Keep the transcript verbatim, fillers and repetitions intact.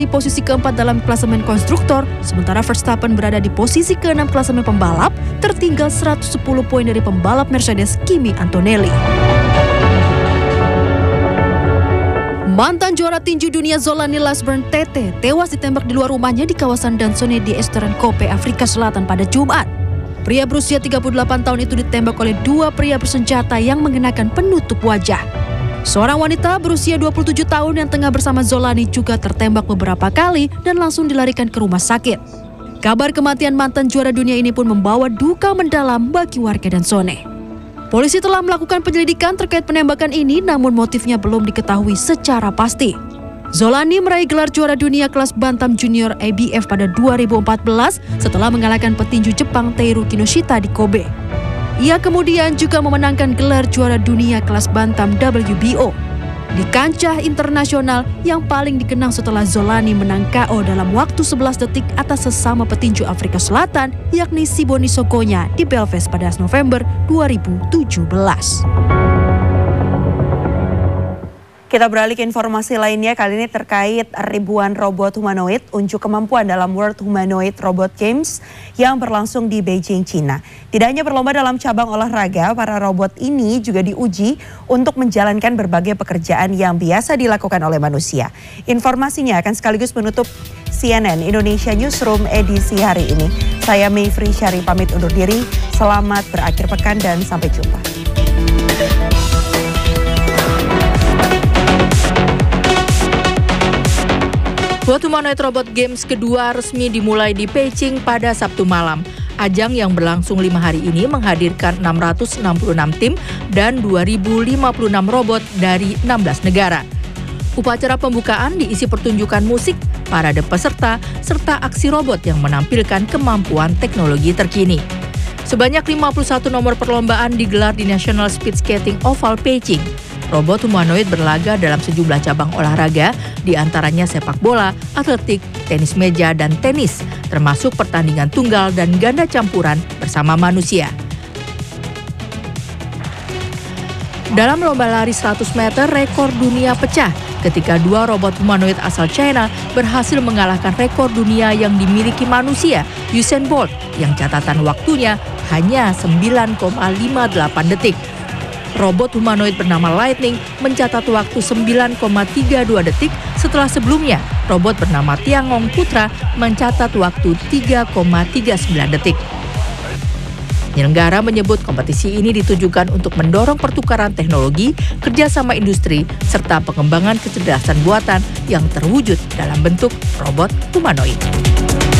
di posisi keempat dalam klasemen konstruktor, sementara Verstappen berada di posisi keenam klasemen pembalap, tertinggal seratus sepuluh poin dari pembalap Mercedes Kimi Antonelli. Mantan juara tinju dunia Zolani Lasburn Tete tewas ditembak di luar rumahnya di kawasan Dansone di Eastern Cape, Afrika Selatan pada Jumat. Pria berusia tiga puluh delapan tahun itu ditembak oleh dua pria bersenjata yang mengenakan penutup wajah. Seorang wanita berusia dua puluh tujuh tahun yang tengah bersama Zolani juga tertembak beberapa kali dan langsung dilarikan ke rumah sakit. Kabar kematian mantan juara dunia ini pun membawa duka mendalam bagi warga Dansone. Polisi telah melakukan penyelidikan terkait penembakan ini, namun motifnya belum diketahui secara pasti. Zolani meraih gelar juara dunia kelas bantam junior A B F pada dua ribu empat belas setelah mengalahkan petinju Jepang Teru Kinoshita di Kobe. Ia kemudian juga memenangkan gelar juara dunia kelas bantam W B O. Di kancah internasional yang paling dikenang setelah Zolani menang K O dalam waktu sebelas detik atas sesama petinju Afrika Selatan, yakni Siboni Sokonya di Belfast pada November dua ribu tujuh belas. Kita beralih ke informasi lainnya, kali ini terkait ribuan robot humanoid unjuk kemampuan dalam World Humanoid Robot Games yang berlangsung di Beijing, China. Tidak hanya berlomba dalam cabang olahraga, para robot ini juga diuji untuk menjalankan berbagai pekerjaan yang biasa dilakukan oleh manusia. Informasinya akan sekaligus menutup C N N Indonesia Newsroom edisi hari ini. Saya Mayfri Syari pamit undur diri, selamat berakhir pekan dan sampai jumpa. World Humanoid Robot Games kedua resmi dimulai di Beijing pada Sabtu malam. Ajang yang berlangsung lima hari ini menghadirkan enam ratus enam puluh enam tim dan dua ribu lima puluh enam robot dari enam belas negara. Upacara pembukaan diisi pertunjukan musik, parade peserta, serta aksi robot yang menampilkan kemampuan teknologi terkini. Sebanyak lima puluh satu nomor perlombaan digelar di National Speed Skating Oval Beijing. Robot humanoid berlaga dalam sejumlah cabang olahraga, di antaranya sepak bola, atletik, tenis meja, dan tenis, termasuk pertandingan tunggal dan ganda campuran bersama manusia. Dalam lomba lari seratus meter, rekor dunia pecah ketika dua robot humanoid asal China berhasil mengalahkan rekor dunia yang dimiliki manusia, Usain Bolt, yang catatan waktunya hanya sembilan koma lima delapan detik. Robot humanoid bernama Lightning mencatat waktu sembilan koma tiga dua detik setelah sebelumnya robot bernama Tiangong Putra mencatat waktu tiga koma tiga sembilan detik. Penyelenggara menyebut kompetisi ini ditujukan untuk mendorong pertukaran teknologi, kerjasama industri, serta pengembangan kecerdasan buatan yang terwujud dalam bentuk robot humanoid.